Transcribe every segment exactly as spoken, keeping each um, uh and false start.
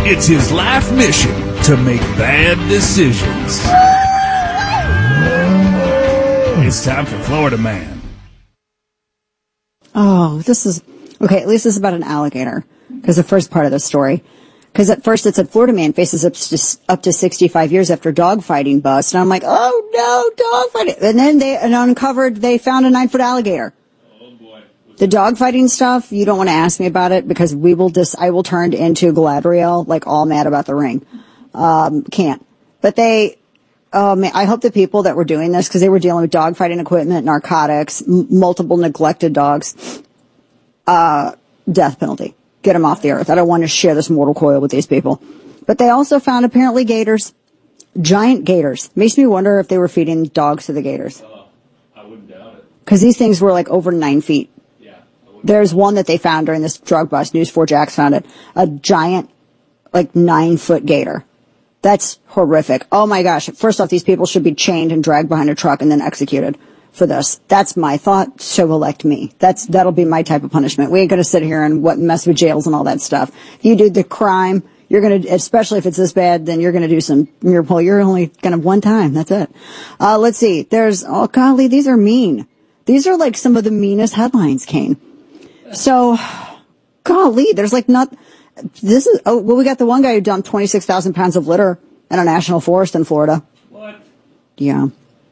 It's his life mission to make bad decisions. It's time for Florida Man. Oh, this is... Okay, at least this is about an alligator. Because the first part of the story... Because at first it said Florida man faces up to, up to sixty-five years after dogfighting bust. And I'm like, oh no, dogfighting. And then they and uncovered, they found a nine-foot alligator. Oh boy. The dogfighting stuff, you don't want to ask me about it because we will dis- I will turn into Galadriel, like all mad about the ring. Um, can't. But they, oh man, I hope the people that were doing this, because they were dealing with dogfighting equipment, narcotics, m- multiple neglected dogs, uh, death penalty. Get them off the earth. I don't want to share this mortal coil with these people. But they also found apparently gators, giant gators. Makes me wonder if they were feeding dogs to the gators. Uh, I wouldn't doubt it. Because these things were like over nine feet. Yeah. There's one that they found during this drug bust. News four Jax found it. A giant, like nine foot gator. That's horrific. Oh my gosh. First off, these people should be chained and dragged behind a truck and then executed for this. That's my thought. So elect me. That's, that'll be my type of punishment. We ain't gonna sit here and what mess with jails and all that stuff. If you do the crime, you're gonna, especially if it's this bad, then you're gonna do some, you're, well, you're only gonna one time. That's it. Uh, let's see. There's, oh golly, these are mean. These are like some of the meanest headlines, Kane. So, golly, there's like not, this is, oh, well, we got the one guy who dumped twenty-six thousand pounds of litter in a national forest in Florida. What? Yeah.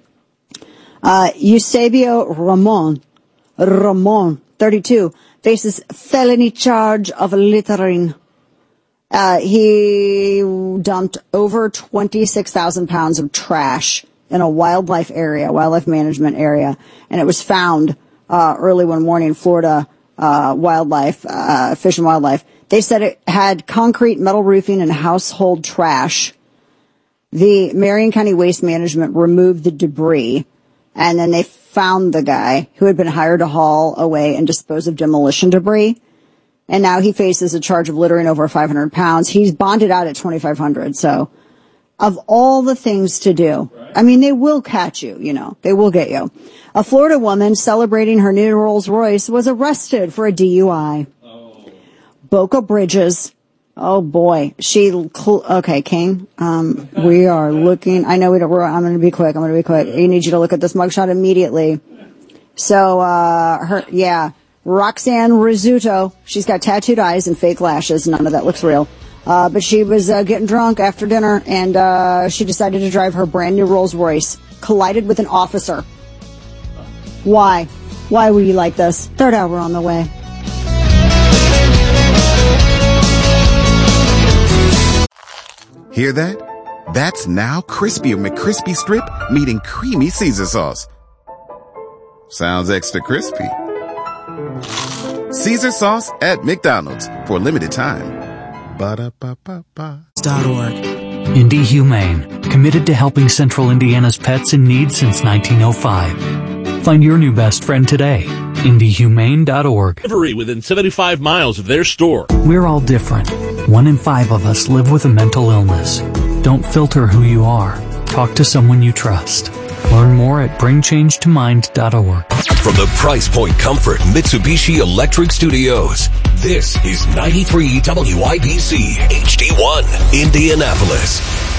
Uh, Eusebio Ramon, Ramon, thirty-two, faces felony charge of littering. Uh, he dumped over twenty-six thousand pounds of trash in a wildlife area, wildlife management area, and it was found, uh, early one morning, Florida, uh, wildlife, uh, Fish and Wildlife. They said it had concrete, metal roofing, and household trash. The Marion County Waste Management removed the debris. And then they found the guy who had been hired to haul away and dispose of demolition debris. And now he faces a charge of littering over five hundred pounds. He's bonded out at twenty-five hundred. So of all the things to do, right. I mean, they will catch you, you know, they will get you. A Florida woman celebrating her new Rolls Royce was arrested for a D U I. Oh. Boca Bridges. Oh boy, she, okay, King, um, we are looking, I know we don't, we're, I'm gonna be quick, I'm gonna be quick. I need you to look at this mugshot immediately. So, uh, her, yeah, Roxanne Rizzuto, she's got tattooed eyes and fake lashes, none of that looks real. Uh, but she was, uh, getting drunk after dinner and, uh, she decided to drive her brand new Rolls Royce, collided with an officer. Why? Why were you like this? Third hour on the way. Hear that? That's now Crispy McCrispy Strip meeting Creamy Caesar Sauce. Sounds extra crispy. Caesar Sauce at McDonald's for a limited time. Ba-da-ba-ba-ba. .org. Indy Humane, committed to helping Central Indiana's pets in need since nineteen oh five. Find your new best friend today. Indy Humane dot org. Delivery within seventy-five miles of their store. We're all different. One in five of us live with a mental illness. Don't filter who you are. Talk to someone you trust. Learn more at bring change to mind dot org. From the Price Point Comfort Mitsubishi Electric Studios, this is ninety-three W I B C H D one, Indianapolis.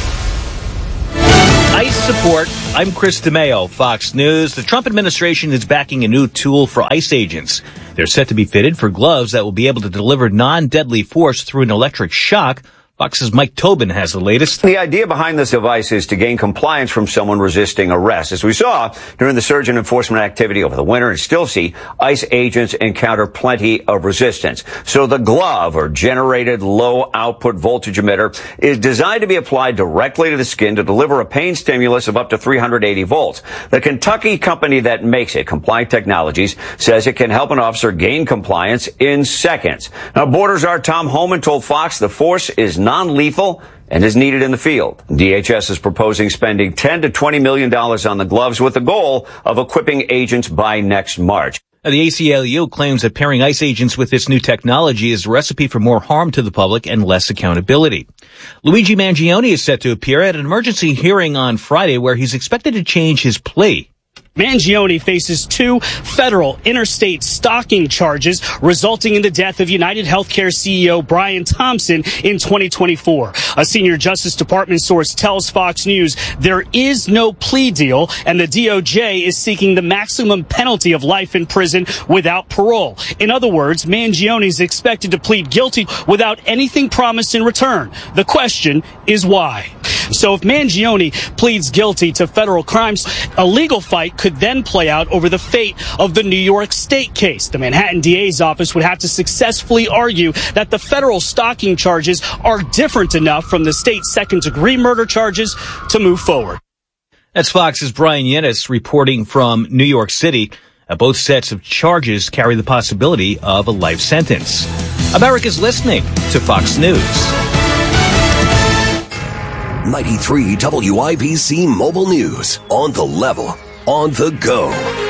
ICE support. I'm Chris DeMeo, Fox News. The Trump administration is backing a new tool for ICE agents. They're set to be fitted for gloves that will be able to deliver non-deadly force through an electric shock. Fox's Mike Tobin has the latest. The idea behind this device is to gain compliance from someone resisting arrest. As we saw during the surge in enforcement activity over the winter and still see, ICE agents encounter plenty of resistance. So the glove, or generated low output voltage emitter, is designed to be applied directly to the skin to deliver a pain stimulus of up to three hundred eighty volts. The Kentucky company that makes it, Compliant Technologies, says it can help an officer gain compliance in seconds. Now, Border Czar Tom Homan told Fox the force is non-lethal and is needed in the field. D H S is proposing spending ten to twenty million dollars on the gloves with the goal of equipping agents by next March. Now, the A C L U claims that pairing ICE agents with this new technology is a recipe for more harm to the public and less accountability. Luigi Mangione is set to appear at an emergency hearing on Friday where he's expected to change his plea. Mangione faces two federal interstate stalking charges resulting in the death of United Healthcare C E O Brian Thompson in twenty twenty-four. A senior Justice Department source tells Fox News there is no plea deal and the D O J is seeking the maximum penalty of life in prison without parole. In other words, Mangione is expected to plead guilty without anything promised in return. The question is why? So if Mangione pleads guilty to federal crimes, a legal fight could then play out over the fate of the New York State case. The Manhattan D A's office would have to successfully argue that the federal stalking charges are different enough from the state's second-degree murder charges to move forward. That's Fox's Brian Yennis reporting from New York City. Uh, both sets of charges carry the possibility of a life sentence. America's listening to Fox News. ninety-three W I B C Mobile News. On the level. On the go.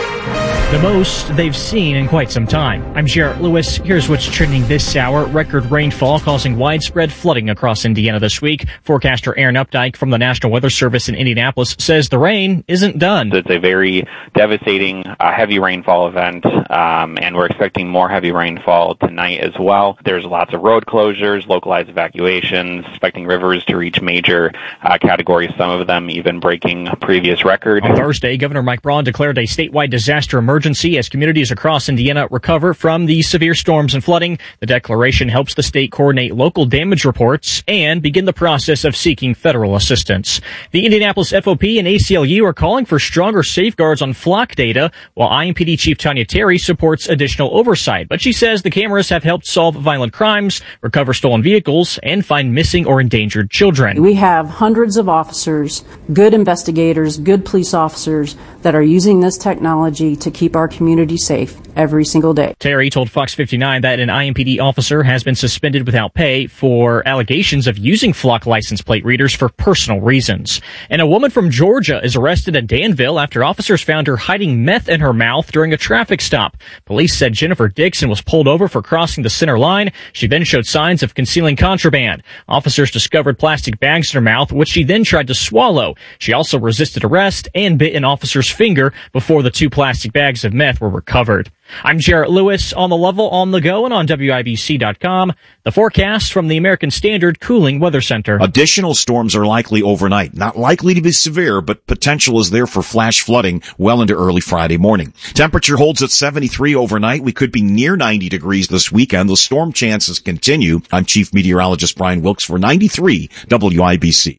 The most they've seen in quite some time. I'm Jarrett Lewis. Here's what's trending this hour. Record rainfall causing widespread flooding across Indiana this week. Forecaster Aaron Updike from the National Weather Service in Indianapolis says the rain isn't done. It's a very devastating uh, heavy rainfall event, um, and we're expecting more heavy rainfall tonight as well. There's lots of road closures, localized evacuations, expecting rivers to reach major uh, categories, some of them even breaking previous record. On Thursday, Governor Mike Braun declared a statewide disaster emergency emergency as communities across Indiana recover from the severe storms and flooding. The declaration helps the state coordinate local damage reports and begin the process of seeking federal assistance. The Indianapolis F O P and A C L U are calling for stronger safeguards on flock data, while I M P D Chief Tanya Terry supports additional oversight. But she says the cameras have helped solve violent crimes, recover stolen vehicles, and find missing or endangered children. We have hundreds of officers, good investigators, good police officers that are using this technology to keep our community safe every single day. Terry told Fox fifty-nine that an I M P D officer has been suspended without pay for allegations of using flock license plate readers for personal reasons. And a woman from Georgia is arrested at Danville after officers found her hiding meth in her mouth during a traffic stop. Police said Jennifer Dixon was pulled over for crossing the center line. She then showed signs of concealing contraband. Officers discovered plastic bags in her mouth, which she then tried to swallow. She also resisted arrest and bit an officer's finger before the two plastic bags of meth were recovered. I'm Jarrett Lewis on the level, on the go, and on W I B C dot com. The forecast from the American Standard Cooling Weather Center. Additional storms are likely overnight. Not likely to be severe, but potential is there for flash flooding well into early Friday morning. Temperature holds at seventy-three overnight. We could be near ninety degrees this weekend. The storm chances continue. I'm Chief Meteorologist Brian Wilkes for ninety-three W I B C.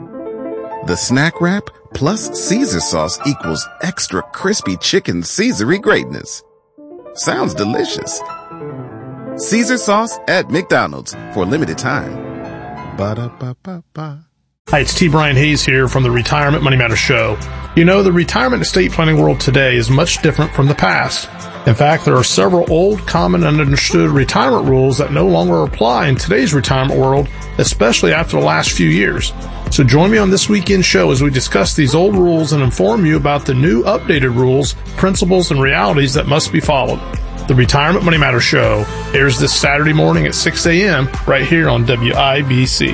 The snack wrap plus Caesar sauce equals extra crispy chicken Caesary greatness. Sounds delicious. Caesar sauce at McDonald's for a limited time. Ba-da-ba-ba-ba. Hi, it's T. Brian Hayes here from the Retirement Money Matters Show. You know, the retirement estate planning world today is much different from the past. In fact, there are several old, common, and understood retirement rules that no longer apply in today's retirement world, especially after the last few years. So join me on this weekend show as we discuss these old rules and inform you about the new updated rules, principles, and realities that must be followed. The Retirement Money Matters Show airs this Saturday morning at six a.m. right here on W I B C.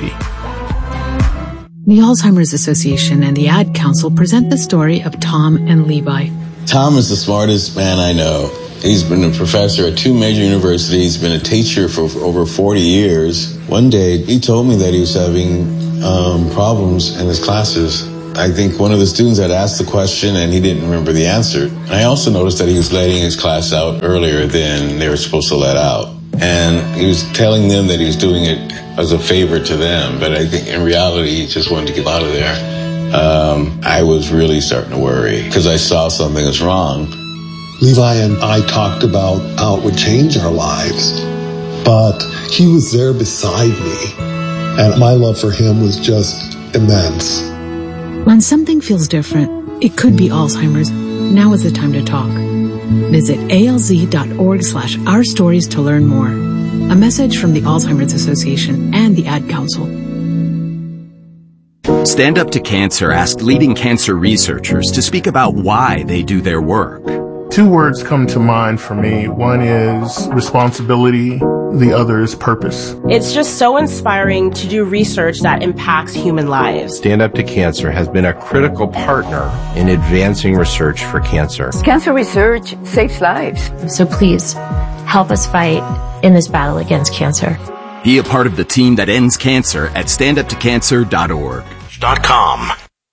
The Alzheimer's Association and the Ad Council present the story of Tom and Levi. Tom is the smartest man I know. He's been a professor at two major universities, been a teacher for over forty years. One day, he told me that he was having um, problems in his classes. I think one of the students had asked the question and he didn't remember the answer. I also noticed that he was letting his class out earlier than they were supposed to let out. And he was telling them that he was doing it as a favor to them, but I think in reality, he just wanted to get out of there. Um, I was really starting to worry because I saw something was wrong. Levi and I talked about how it would change our lives, but he was there beside me, and my love for him was just immense. When something feels different, it could be Alzheimer's. Now is the time to talk. Visit alz.org slash our stories to learn more. A message from the Alzheimer's Association and the Ad Council. Stand Up to Cancer asked leading cancer researchers to speak about why they do their work. Two words come to mind for me. One is responsibility. the other is purpose. It's just so inspiring to do research that impacts human lives. Stand Up to Cancer has been a critical partner in advancing research for cancer. Cancer research saves lives. So please, help us fight in this battle against cancer. Be a part of the team that ends cancer at stand up to cancer dot org. Dot com.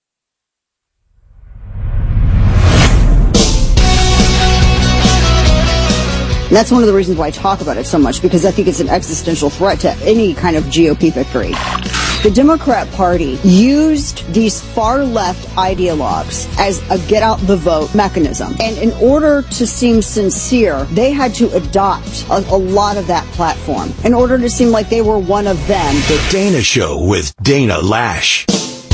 And that's one of the reasons why I talk about it so much, because I think it's an existential threat to any kind of G O P victory. The Democrat Party used these far-left ideologues as a get-out-the-vote mechanism. And in order to seem sincere, they had to adopt a, a lot of that platform in order to seem like they were one of them. The Dana Show with Dana Lash.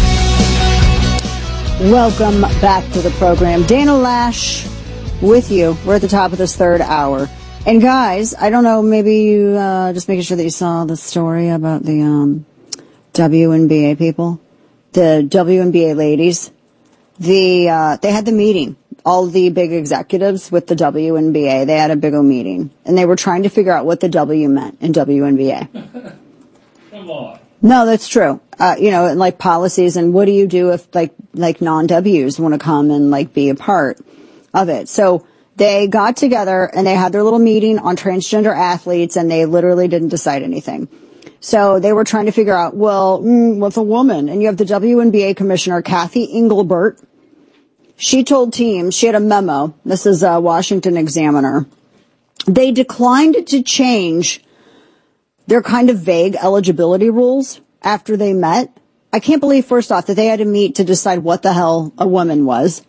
Welcome back to the program. Dana Lash with you. We're at the top of this third hour. And guys, I don't know, maybe you, uh, just making sure that you saw the story about the, um, W N B A people, the W N B A ladies. The, uh, they had the meeting, all the big executives with the W N B A. They had a big old meeting and they were trying to figure out what the W meant in W N B A. Come on. No, that's true. Uh, you know, and like policies and what do you do if like, like non-W's want to come and like be a part of it? So, they got together and they had their little meeting on transgender athletes and they literally didn't decide anything. So they were trying to figure out, well, mm, what's a woman? And you have the W N B A commissioner, Kathy Engelbert. She told teams, she had a memo. This is a Washington Examiner. They declined to change their kind of vague eligibility rules after they met. I can't believe, first off, that they had to meet to decide what the hell a woman was.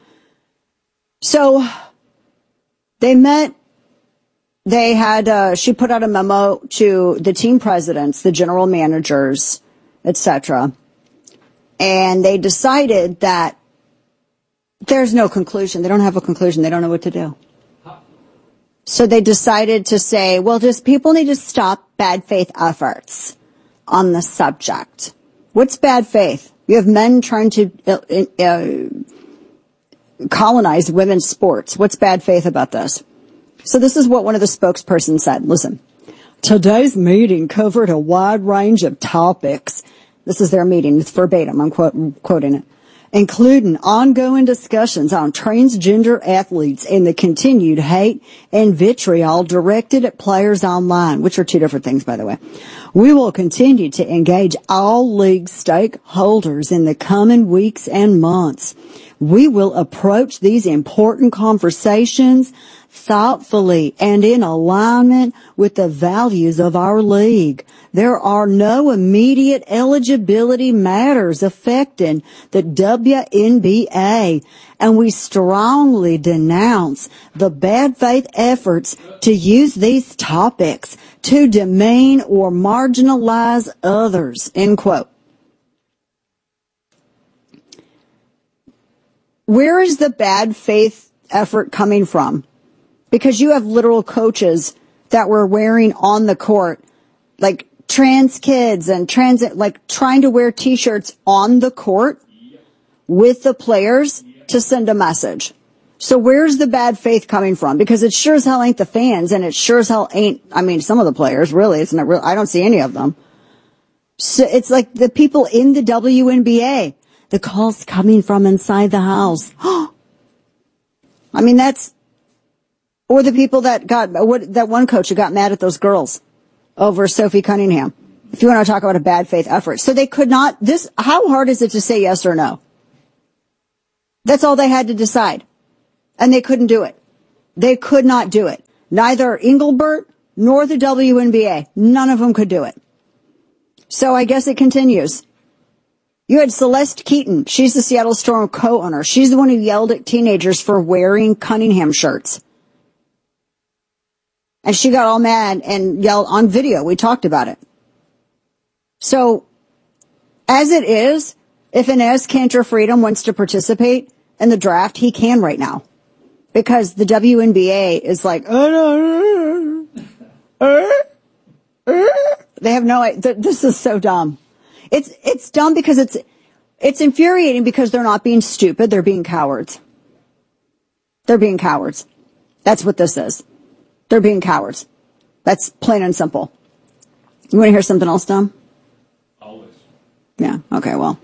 So they met, they had, uh, she put out a memo to the team presidents, the general managers, et cetera. And they decided that there's no conclusion. They don't have a conclusion. They don't know what to do. So they decided to say, well, just people need to stop bad faith efforts on the subject. What's bad faith? You have men trying to uh, uh, colonize women's sports. What's bad faith about this? So this is what one of the spokespersons said. Listen, today's meeting covered a wide range of topics. This is their meeting. It's verbatim. I'm quote, quoting it. Including ongoing discussions on transgender athletes and the continued hate and vitriol directed at players online, which are two different things, by the way. We will continue to engage all league stakeholders in the coming weeks and months. We will approach these important conversations thoughtfully and in alignment with the values of our league. There are no immediate eligibility matters affecting the W N B A, and we strongly denounce the bad faith efforts to use these topics to demean or marginalize others, end quote. Where is the bad faith effort coming from? Because you have literal coaches that were wearing on the court, like trans kids and trans, like trying to wear t-shirts on the court with the players to send a message. So where's the bad faith coming from? Because it sure as hell ain't the fans, and it sure as hell ain't, I mean, some of the players, really, it's not real. I don't see any of them. So it's like the people in the W N B A, the calls coming from inside the house. I mean, that's, or the people that got, what, that one coach who got mad at those girls over Sophie Cunningham. If you want to talk about a bad faith effort. So they could not, this, how hard is it to say yes or no? That's all they had to decide. And they couldn't do it. They could not do it. Neither Engelbert nor the W N B A. None of them could do it. So I guess it continues. You had Celeste Keaton. She's the Seattle Storm co-owner. She's the one who yelled at teenagers for wearing Cunningham shirts. And she got all mad and yelled on video. We talked about it. So, as it is, if Enes Kanter Freedom wants to participate in the draft, he can right now. Because the W N B A is like, oh, no, they have no idea. This is so dumb. It's, it's dumb because it's, it's infuriating because they're not being stupid. They're being cowards. They're being cowards. That's what this is. They're being cowards. That's plain and simple. You want to hear something else, Dom? Always. Yeah. Okay. Well,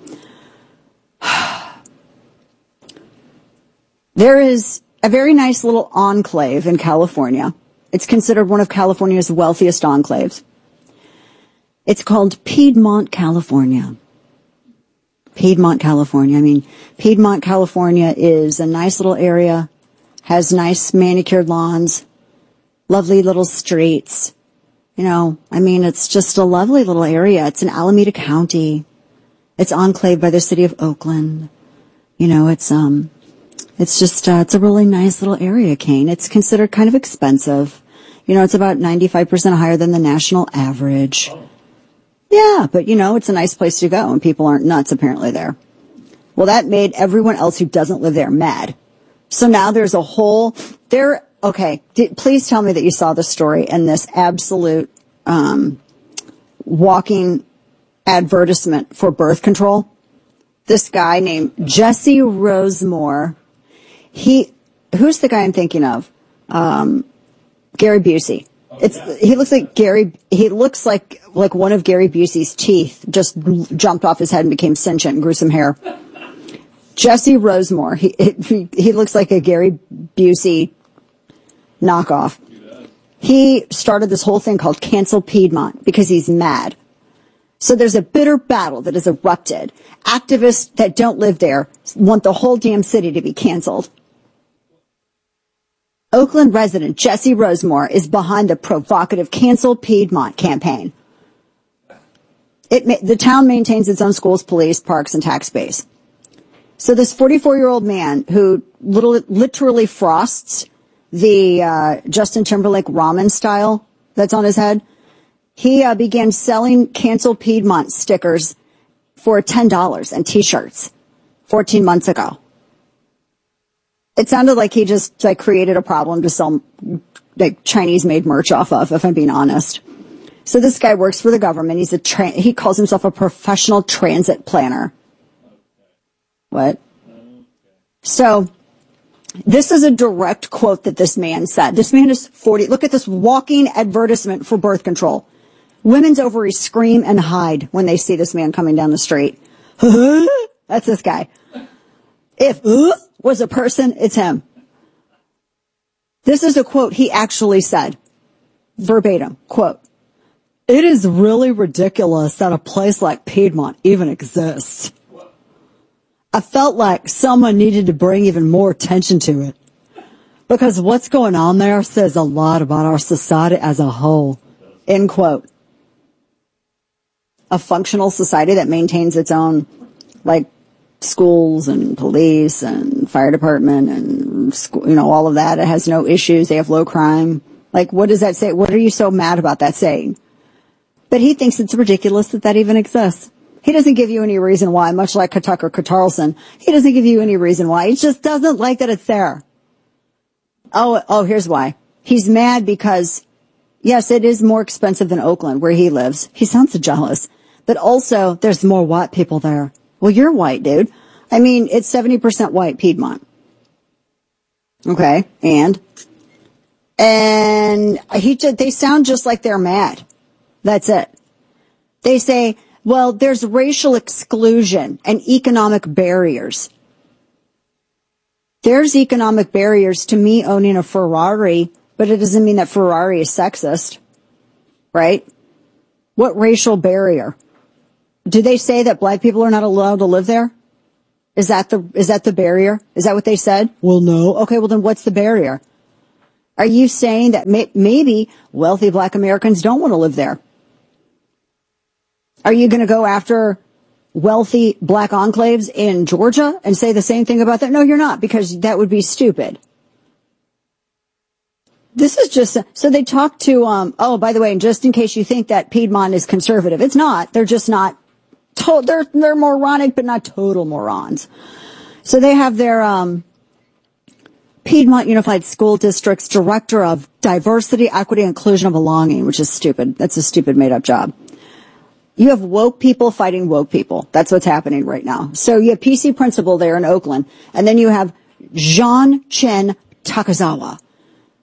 there is a very nice little enclave in California. It's considered one of California's wealthiest enclaves. It's called Piedmont, California. Piedmont, California. I mean, Piedmont, California is a nice little area, has nice manicured lawns, lovely little streets. You know, I mean, it's just a lovely little area. It's in Alameda County. It's enclaved by the city of Oakland. You know, it's, um, it's just, uh, it's a really nice little area, Kane. It's considered kind of expensive. You know, it's about ninety-five percent higher than the national average. Yeah, but you know, it's a nice place to go and people aren't nuts apparently there. Well, that made everyone else who doesn't live there mad. So now there's a whole, there, okay, d- please tell me that you saw the story and this absolute, um, walking advertisement for birth control. This guy named Jesse Rosemore, he, who's the guy I'm thinking of? Um, Gary Busey. It's, he looks like Gary, he looks like, like one of Gary Busey's teeth just jumped off his head and became sentient and grew some hair. Jesse Rosemore. He, he, he looks like a Gary Busey knockoff. He started this whole thing called Cancel Piedmont because he's mad. So there's a bitter battle that has erupted. Activists that don't live there want the whole damn city to be canceled. Oakland resident Jesse Rosemore is behind the provocative Cancel Piedmont campaign. It, the town maintains its own schools, police, parks, and tax base. So this forty-four-year-old man who little, literally frosts the uh, Justin Timberlake ramen style that's on his head, he uh, began selling Cancel Piedmont stickers for ten dollars and T-shirts fourteen months ago. It sounded like he just like created a problem to sell like Chinese-made merch off of, if I'm being honest. So this guy works for the government. He's a tra- he calls himself a professional transit planner. What? So this is a direct quote that this man said. This man is forty. Look at this walking advertisement for birth control. Women's ovaries scream and hide when they see this man coming down the street. That's this guy. If uh, was a person, it's him. This is a quote he actually said. Verbatim, quote, "It is really ridiculous that a place like Piedmont even exists. I felt like someone needed to bring even more attention to it. Because what's going on there says a lot about our society as a whole." End quote. A functional society that maintains its own, like, schools and police and fire department and, school, you know, all of that. It has no issues. They have low crime. Like, what does that say? What are you so mad about that saying? But he thinks it's ridiculous that that even exists. He doesn't give you any reason why, much like Tucker Carlson. He doesn't give you any reason why. He just doesn't like that it's there. Oh, oh, here's why. He's mad because, yes, it is more expensive than Oakland, where he lives. He sounds jealous. But also, there's more white people there. Well, you're white, dude. I mean, it's seventy percent white, Piedmont. Okay, and? And he, they sound just like they're mad. That's it. They say, well, there's racial exclusion and economic barriers. There's economic barriers to me owning a Ferrari, but it doesn't mean that Ferrari is sexist, right? What racial barrier? Do they say that black people are not allowed to live there? Is that the, is that the barrier? Is that what they said? Well, no. Okay, well then what's the barrier? Are you saying that may, maybe wealthy black Americans don't want to live there? Are you going to go after wealthy black enclaves in Georgia and say the same thing about that? No, you're not, because that would be stupid. This is just, so they talk to, um, oh, by the way, and just in case you think that Piedmont is conservative, it's not. They're just not, to- they're, they're moronic, but not total morons. So they have their, um, Piedmont Unified School District's Director of Diversity, Equity, Inclusion, and Belonging, which is stupid. That's a stupid made-up job. You have woke people fighting woke people. That's what's happening right now. So you have P C Principal there in Oakland, and then you have Jean Chen Takazawa,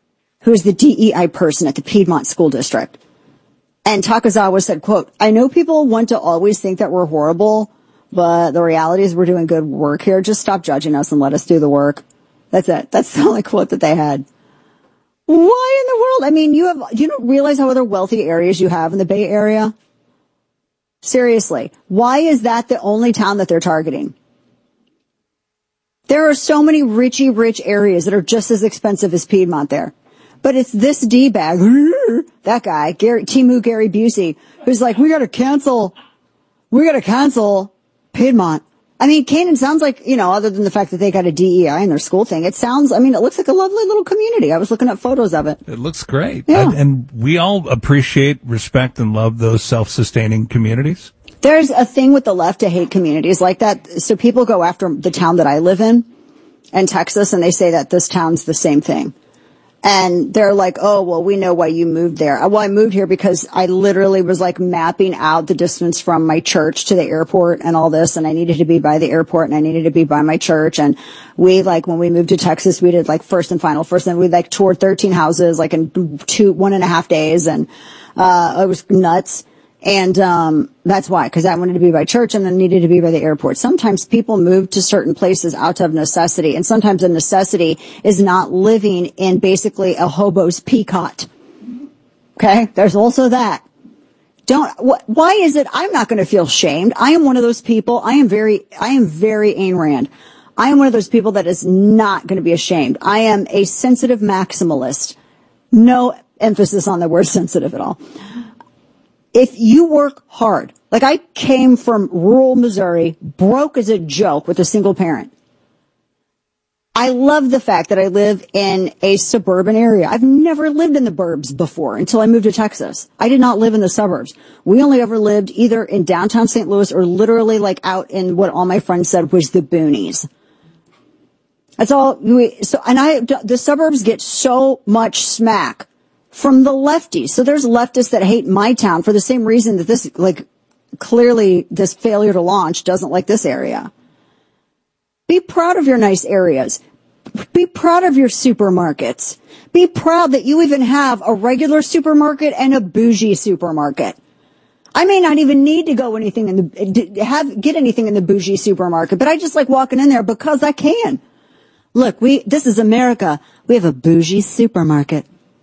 who's the D E I person at the Piedmont School District. And Takazawa said, quote, I know people want to always think that we're horrible, but the reality is we're doing good work here. Just stop judging us and let us do the work. That's it. That's the only quote that they had. Why in the world? I mean, you have, you don't realize how other wealthy areas you have in the Bay Area? Seriously. Why is that the only town that they're targeting? There are so many richy rich areas that are just as expensive as Piedmont there. But it's this D-bag, that guy, Gary, Timu Gary Busey, who's like, we gotta cancel, we gotta cancel Piedmont. I mean, Canaan sounds like, you know, other than the fact that they got a D E I in their school thing, it sounds, I mean, it looks like a lovely little community. I was looking at photos of it. It looks great. Yeah. And, and we all appreciate, respect, and love those self-sustaining communities. There's a thing with the left to hate communities like that. So people go after the town that I live in, in Texas, and they say that this town's the same thing. And they're like, oh, well, we know why you moved there. Well, I moved here because I literally was like mapping out the distance from my church to the airport and all this. And I needed to be by the airport and I needed to be by my church. And we like, when we moved to Texas, we did like first and final first. And we like toured thirteen houses like in two, one and a half days. And, uh, it was nuts. And, um, that's why, because I wanted to be by church and then needed to be by the airport. Sometimes people move to certain places out of necessity. And sometimes a necessity is not living in basically a hobo's peacot. Okay. There's also that. Don't, wh- why is it I'm not going to feel shamed? I am one of those people. I am very, I am very Ayn Rand. I am one of those people that is not going to be ashamed. I am a sensitive maximalist. No emphasis on the word sensitive at all. If you work hard, like I came from rural Missouri, broke as a joke with a single parent. I love the fact that I live in a suburban area. I've never lived in the burbs before until I moved to Texas. I did not live in the suburbs. We only ever lived either in downtown Saint Louis or literally like out in what all my friends said was the boonies. That's all we, so, and I, the suburbs get so much smack from the lefties. So there's leftists that hate my town for the same reason that this, like, clearly this failure to launch doesn't like this area. Be proud of your nice areas. Be proud of your supermarkets. Be proud that you even have a regular supermarket and a bougie supermarket. I may not even need to go anything in the, have, get anything in the bougie supermarket, but I just like walking in there because I can. Look, we, this is America. We have a bougie supermarket.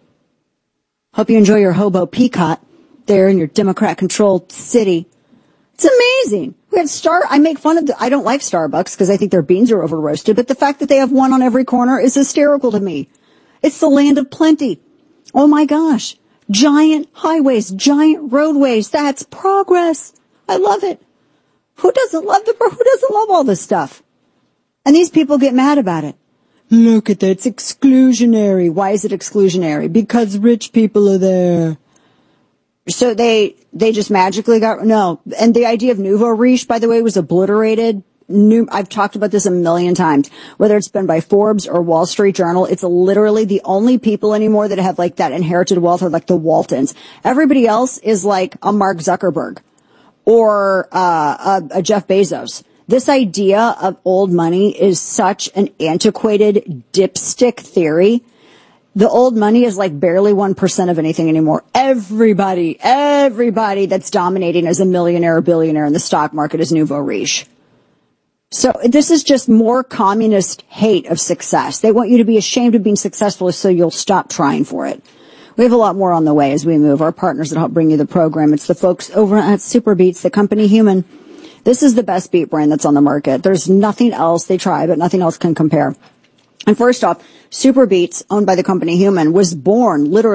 Hope you enjoy your hobo peacot there in your Democrat-controlled city. It's amazing. We have Star. I make fun of. The, I don't like Starbucks because I think their beans are over roasted. But the fact that they have one on every corner is hysterical to me. It's the land of plenty. Oh my gosh! Giant highways, giant roadways. That's progress. I love it. Who doesn't love the? Who doesn't love all this stuff? And these people get mad about it. Look at that. It's exclusionary. Why is it exclusionary? Because rich people are there. So they, they just magically got, no. And the idea of nouveau riche, by the way, was obliterated. New, I've talked about this a million times. Whether it's been by Forbes or Wall Street Journal, it's literally the only people anymore that have like that inherited wealth are like the Waltons. Everybody else is like a Mark Zuckerberg or, uh, a, a Jeff Bezos. This idea of old money is such an antiquated dipstick theory. The old money is like barely one percent of anything anymore. Everybody, everybody that's dominating as a millionaire or billionaire in the stock market is nouveau riche. So this is just more communist hate of success. They want you to be ashamed of being successful so you'll stop trying for it. We have a lot more on the way as we move. Our partners that help bring you the program. It's the folks over at Super Beats, the company Human. This is the best beat brand that's on the market. There's nothing else. They try, but nothing else can compare. And first off, Super Beats, owned by the company Human, was born literally